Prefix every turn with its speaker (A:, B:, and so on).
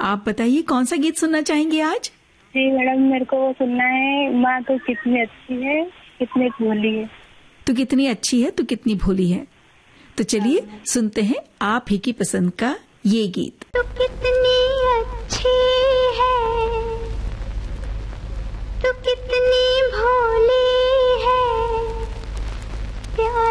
A: आप बताइए कौन सा गीत सुनना चाहेंगे आज?
B: जी मैडम, मेरे को वो सुनना है, माँ तो कितनी अच्छी है कितनी भोली है।
A: तू कितनी अच्छी है तू कितनी भोली है। तो चलिए सुनते हैं आप ही की पसंद का ये गीत।
C: तू कितनी